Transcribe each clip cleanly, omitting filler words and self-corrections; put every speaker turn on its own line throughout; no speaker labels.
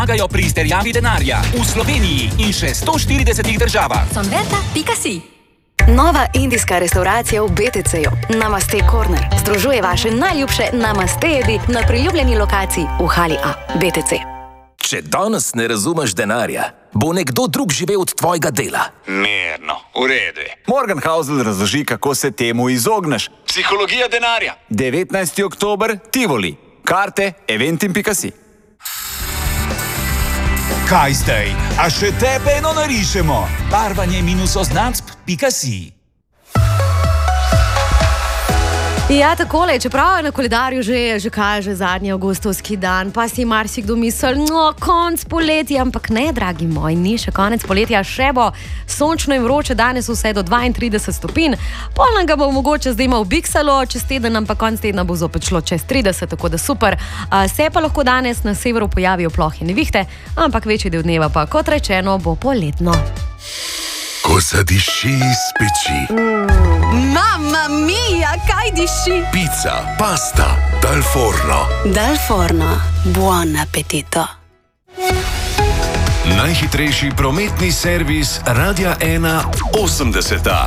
pomagajo pri izterjavi denarja v Sloveniji in še 140 državah.
Sonverta.si. Nova indijska restauracija v BTC-ju, Namaste Corner, združuje vaše najljubše namaste jedi na priljubljeni lokaciji v hali A, BTC.
Če danes ne razumeš denarja, bo nekdo drug živel od tvojega dela.
Mirno, v redu je.
Morgan Housel razloži, kako se temu izogneš.
Psihologija denarja.
19. oktober, Tivoli. Karte, eventim.si.
Kaj zdaj? A še tebe eno narišemo?
Barvanje-oznacb.si.
Ja, takole, čeprav je na koledarju že kaže zadnji avgustovski dan, pa si marsikdo misli, no, konc poletja, ampak ne, dragi moji, ni še konec poletja, še bo sončno in vroče, danes vse do 32 stopinj, polno ga bo mogoče zdaj malo biksalo, čez teden, ampak konc tedna bo zopet šlo čez 30, tako da super. Se pa lahko danes na severu pojavijo plohe nevihte, ampak večji del dneva pa, kot rečeno, bo poletno.
Ko zadiši iz peči.
Mamma mia, kaj diši?
Pizza, pasta, dal forno.
Dal forno, buon appetito.
Najhitrejši prometni servis Radia 1 80.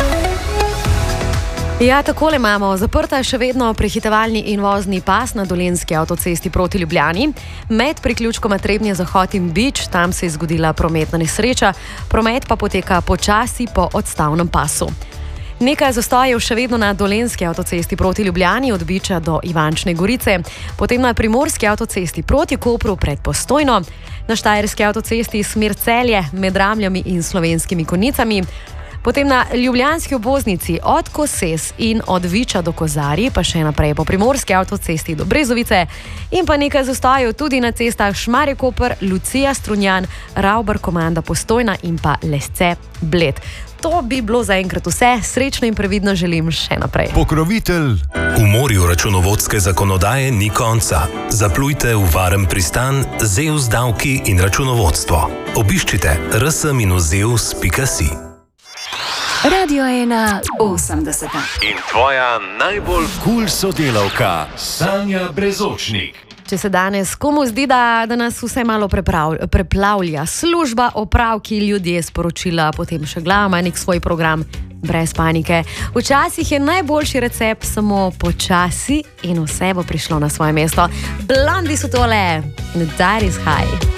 Ja, takole imamo. Zaprta je še vedno prehitevalni in vozni pas na Dolenjski avtocesti proti Ljubljani. Med priključkoma Trebnje-Zahod in Bič, tam se je zgodila prometna nesreča. Promet pa poteka počasi po odstavnem pasu. Nekaj zastojev še vedno na Dolenjski avtocesti proti Ljubljani od Biča do Ivančne Gorice, potem na Primorski avtocesti proti Kopru pred Postojno, na Štajerski avtocesti smer Celje med Ramljami in Slovenskimi Konjicami, potem na ljubljanski obvoznici od Koses in od Viča do Kozarij, pa še naprej po Primorski avtocesti do Brezovice in pa nekaj zastojev tudi na cestah Šmarje-Koper, Lucija-Strunjan, Ravbar-Komanda Postojna in pa Lesce-Bled. To bi bilo zaenkrat vse, srečno in previdno želim še naprej.
Pokrovitelj. V morju računovodske zakonodaje ni konca. Zaplujte v varen pristan ZEUS davki in računovodstvo. Obiščite rs-zeus.si.
Radio 1 80.
In tvoja najbolj kul sodelavka Sanja Brezočnik.
Če se danes komu zdi, da nas vse malo preplavlja služba, opravki, ljudje, sporočila, potem še glava ima nek svoj program, brez panike. Včasih je najboljši recept samo počasi in vse bo prišlo na svoje mesto. Blondi so tole, and that is high.